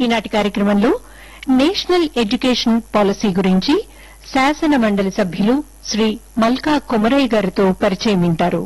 ఈనాటి కార్యక్రమంలో national education policy గురించి శాసన మండలి సభ్యులు శ్రీ మల్కా కొమరయ్య గారితో పరిచయం వింటారు.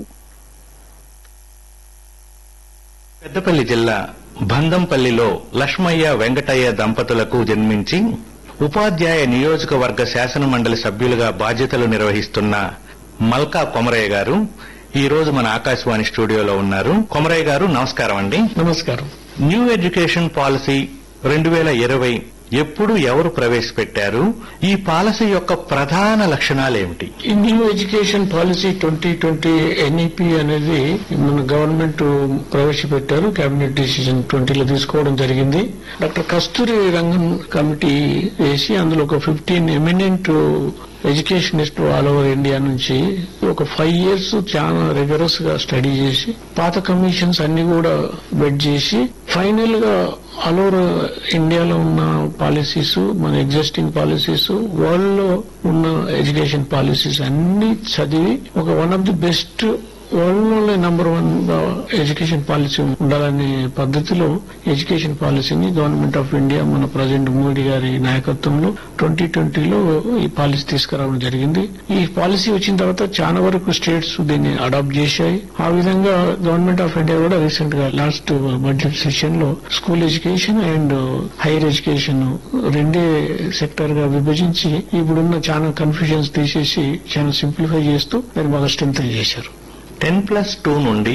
పెద్దపల్లి జిల్లా బందంపల్లిలో లక్ష్మయ్య వెంకటయ్య దంపతులకు జన్మించి ఉపాధ్యాయ నియోజకవర్గ శాసన మండలి సభ్యులుగా బాధ్యతలు నిర్వహిస్తున్న మల్కా కొమరయ్య గారు ఈ రోజు మన ఆకాశవాణి స్టూడియోలో ఉన్నారు. కొమరయ్య గారు నమస్కారం అండి. నమస్కారం. న్యూ ఎడ్యుకేషన్ పాలసీ 2020 ఎప్పుడు ఎవరు ప్రవేశపెట్టారు? ఈ పాలసీ యొక్క ప్రధాన లక్షణాలేమిటి? ఈ న్యూ ఎడ్యుకేషన్ పాలసీ 2020 ఎన్ఈపీ అనేది మన గవర్నమెంట్ ప్రవేశపెట్టారు. కేబినెట్ డిసిజన్ 20లో తీసుకోవడం జరిగింది. డాక్టర్ కస్తూరి రంగన్ కమిటీ వేసి అందులో ఒక 15 eminent educationist all over India నుంచి ఒక 5 years చాలా రిగరస్ గా స్టడీ చేసి పాత కమిషన్స్ అన్ని కూడా బెడ్ చేసి ఫైనల్ గా ఆల్ ఓవర్ ఇండియాలో ఉన్న పాలసీస్, మన ఎగ్జిస్టింగ్ పాలసీస్, వరల్డ్ లో ఉన్న ఎడ్యుకేషన్ పాలసీస్ అన్ని చదివి ఒక one of the best world లోనే #1 ఎడ్యుకేషన్ పాలసీ ఉండాలనే పద్ధతిలో ఎడ్యుకేషన్ పాలసీని గవర్నమెంట్ ఆఫ్ ఇండియా మన ప్రెసిడెంట్ మోడీ గారి నాయకత్వంలో 2020లో ఈ పాలసీ తీసుకురావడం జరిగింది. ఈ పాలసీ వచ్చిన తర్వాత చాలా వరకు స్టేట్స్ దీన్ని అడాప్ట్ చేశాయి. ఆ విధంగా గవర్నమెంట్ ఆఫ్ ఇండియా కూడా రీసెంట్ గా లాస్ట్ బడ్జెట్ సెషన్ లో school education and higher education రెండే సెక్టర్ గా విభజించి ఇప్పుడున్న చాలా కన్ఫ్యూజన్స్ తీసేసి చాలా సింప్లిఫై చేస్తూ దాన్ని బాగా స్ట్రెంగ్ చేశారు. 10+2 నుండి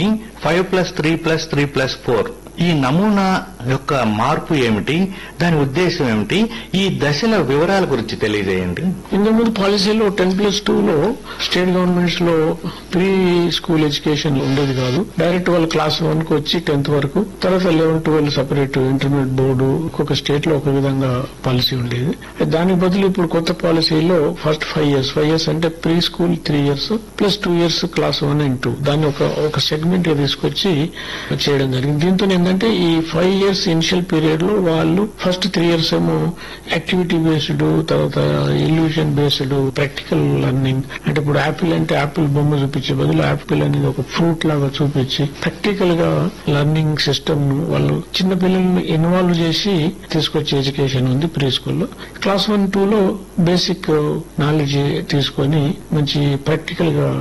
5+3+3+4 ఈ నమూనా యొక్క మార్పు ఏమిటి? దాని ఉద్దేశం ఏమిటి? ఈ దశల వివరాల గురించి తెలియజేయండి. ఇంతకుముందు పాలసీలో 10+2లో స్టేట్ గవర్నమెంట్స్ లో ప్రీ స్కూల్ ఎడ్యుకేషన్ ఉండేది కాదు. డైరెక్ట్ వాళ్ళు క్లాస్ 1 కు వచ్చి 10th వరకు, తర్వాత 11, 12 సెపరేట్ ఇంటర్మీడియట్ బోర్డు, ఒక్కొక్క స్టేట్ లో ఒక విధంగా పాలసీ ఉండేది. దానికి బదులు ఇప్పుడు కొత్త పాలసీలో ఫస్ట్ 5 years అంటే pre school 3 years plus 2 years class 1 and 2 దాన్ని ఒక సెగ్మెంట్ గా తీసుకొచ్చి చేయడం జరిగింది. దీంతో ఏంటంటే ఈ 5 years ఇనిషియల్ పీరియడ్ లో వాళ్ళు ఫస్ట్ 3 years ఏమో యాక్టివిటీ బేస్డ్, తర్వాత ఇల్యూషన్ బేస్డ్ ప్రాక్టికల్ లెర్నింగ్, అంటే ఇప్పుడు యాపిల్ అంటే యాపిల్ బొమ్మ చూపించే బదులు యాపిల్ అనేది ఒక ఫ్రూట్ లాగా చూపించి ప్రాక్టికల్ గా లెర్నింగ్ సిస్టమ్ ను వాళ్ళు చిన్న పిల్లల్ని ఇన్వాల్వ్ చేసి తీసుకొచ్చే ఎడ్యుకేషన్ ఉంది ప్రీ స్కూల్లో. క్లాస్ 1, 2లో బేసిక్ నాలెడ్జ్ తీసుకొని మంచి ప్రాక్టికల్ గా